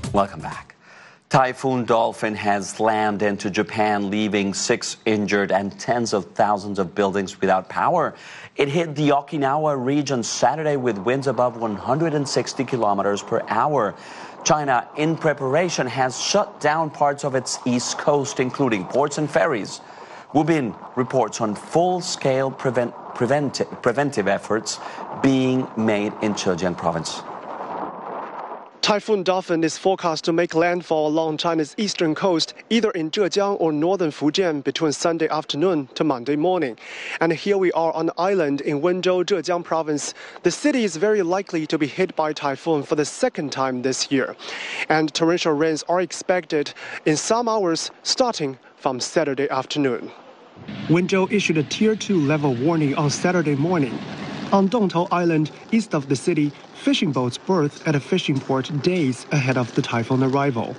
Welcome back. Typhoon Dolphin has slammed into Japan, leaving 6 injured and tens of thousands of buildings without power. It hit the Okinawa region Saturday with winds above 160 kilometers per hour. China, in preparation, has shut down parts of its east coast, including ports and ferries. Wu Bin reports on full-scale preventive efforts being made in Zhejiang province. Typhoon Dolphin is forecast to make landfall along China's eastern coast, either in Zhejiang or northern Fujian between Sunday afternoon to Monday morning. And here we are on the island in Wenzhou, Zhejiang province. The city is very likely to be hit by typhoon for the second time this year. And torrential rains are expected in some hours starting from Saturday afternoon. Wenzhou issued a Tier 2 level warning on Saturday morning. On Dongtou Island, east of the city, fishing boats berthed at a fishing port days ahead of the typhoon arrival.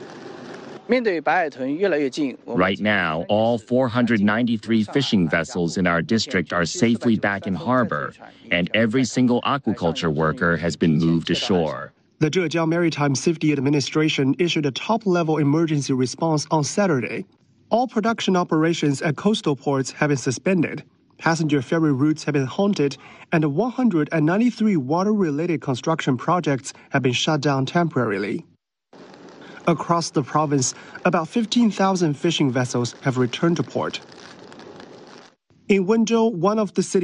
Right now, all 493 fishing vessels in our district are safely back in harbor, and every single aquaculture worker has been moved ashore. The Zhejiang Maritime Safety Administration issued a top-level emergency response on Saturday. All production operations at coastal ports have been suspended. Passenger ferry routes have been halted, and 193 water-related construction projects have been shut down temporarily. Across the province, about 15,000 fishing vessels have returned to port. In Wenzhou, one of the city's